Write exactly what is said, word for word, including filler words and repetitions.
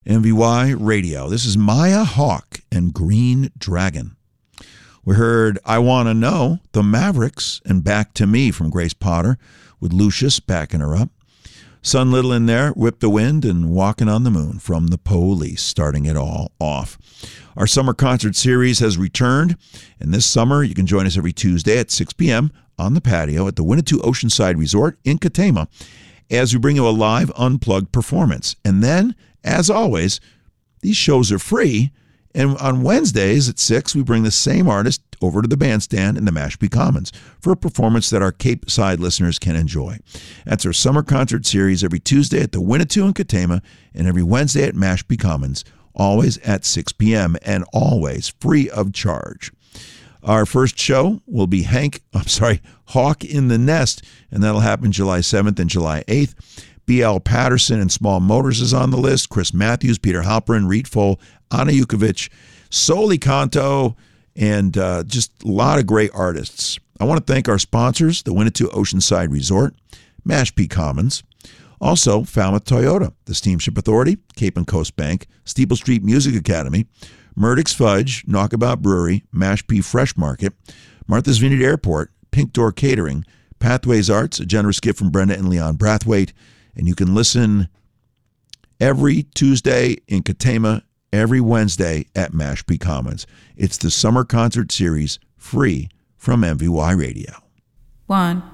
M V Y Radio. This is Maya Hawke and Green Dragon. We heard I Want to Know, the Mavericks, and Back to Me from Grace Potter with Lucius backing her up. Sun Little in there, Whip the Wind, and Walking on the Moon from The Police, starting it all off. Our summer concert series has returned, and this summer you can join us every Tuesday at six p.m. on the patio at the Winnetou Oceanside Resort in Katama as we bring you a live unplugged performance. And then, as always, these shows are free, and on Wednesdays at six, we bring the same artist over to the bandstand in the Mashpee Commons for a performance that our Cape Side listeners can enjoy. That's our summer concert series every Tuesday at the Winnetou in Katama and every Wednesday at Mashpee Commons, always at six p.m. and always free of charge. Our first show will be Hank, I'm sorry, Hawk in the Nest, and that'll happen July seventh and July eighth. B L Patterson and Small Motors is on the list. Chris Matthews, Peter Halperin, Reed Fole, Anna Yukovic, Soli Canto, and uh, just a lot of great artists. I want to thank our sponsors, the Winnetou Oceanside Resort, Mashpee Commons, also Falmouth Toyota, the Steamship Authority, Cape and Coast Bank, Steeple Street Music Academy, Murdoch's Fudge, Knockabout Brewery, Mashpee Fresh Market, Martha's Vineyard Airport, Pink Door Catering, Pathways Arts, a generous gift from Brenda and Leon Brathwaite, and you can listen every Tuesday in Katama, every Wednesday at Mashpee Commons. It's the summer concert series, free from M V Y Radio. One.